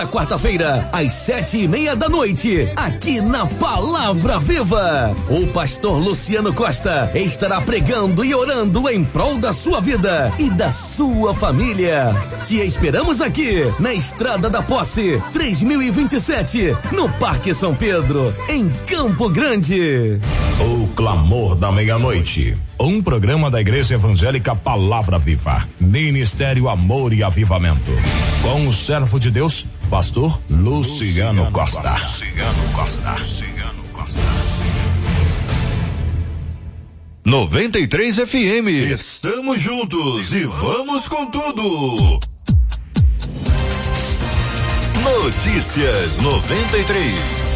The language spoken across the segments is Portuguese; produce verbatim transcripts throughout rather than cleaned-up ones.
Quarta-feira, às sete e meia da noite, aqui na Palavra Viva, o pastor Luciano Costa estará pregando e orando em prol da sua vida e da sua família. Te esperamos aqui, na Estrada da Posse, três mil e vinte e sete, no Parque São Pedro, em Campo Grande. O Clamor da Meia-Noite, um programa da Igreja Evangélica Palavra Viva, Ministério Amor e Avivamento, com o servo de Deus, pastor Luciano, Luciano Costa. Costa. Luciano Costa. Luciano Costa. noventa e três F M. Estamos juntos e vamos com tudo. Notícias noventa e três.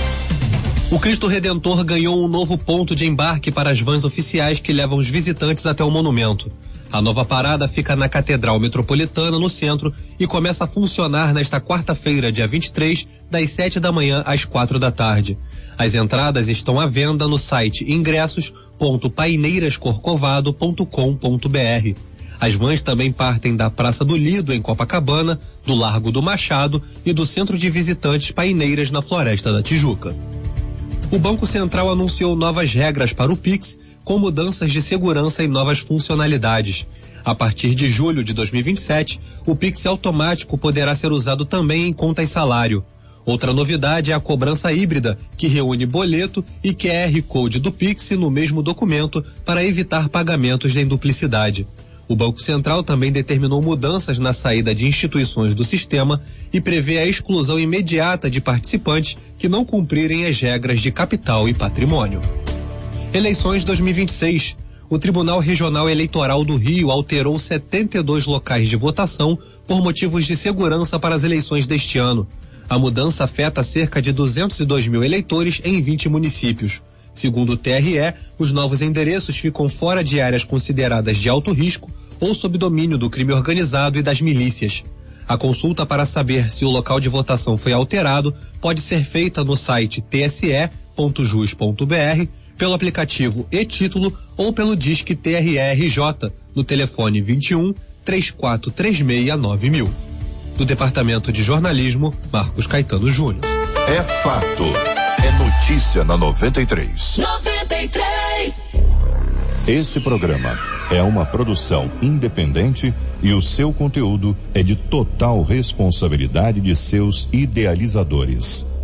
O Cristo Redentor ganhou um novo ponto de embarque para as vans oficiais que levam os visitantes até o monumento. A nova parada fica na Catedral Metropolitana, no centro, e começa a funcionar nesta quarta-feira, dia vinte e três, das sete da manhã às quatro da tarde. As entradas estão à venda no site ingressos ponto paineiras corcovado ponto com ponto br. As vans também partem da Praça do Lido, em Copacabana, do Largo do Machado e do Centro de Visitantes Paineiras, na Floresta da Tijuca. O Banco Central anunciou novas regras para o Pix, com mudanças de segurança e novas funcionalidades. A partir de julho de dois mil e vinte e sete, o Pix automático poderá ser usado também em contas salário. Outra novidade é a cobrança híbrida, que reúne boleto e Q R Code do Pix no mesmo documento para evitar pagamentos em duplicidade. O Banco Central também determinou mudanças na saída de instituições do sistema e prevê a exclusão imediata de participantes que não cumprirem as regras de capital e patrimônio. Eleições dois mil e vinte e seis. O Tribunal Regional Eleitoral do Rio alterou setenta e dois locais de votação por motivos de segurança para as eleições deste ano. A mudança afeta cerca de duzentos e dois mil eleitores em vinte municípios. Segundo o T R E, os novos endereços ficam fora de áreas consideradas de alto risco ou sob domínio do crime organizado e das milícias. A consulta para saber se o local de votação foi alterado pode ser feita no site t s e ponto jus ponto b r, pelo aplicativo e-Título ou pelo Disque T R E R J, no telefone vinte e um, três quatro três seis, nove mil. Do Departamento de Jornalismo, Marcos Caetano Júnior. É fato. É notícia na noventa e três. noventa e três. Esse programa é uma produção independente e o seu conteúdo é de total responsabilidade de seus idealizadores.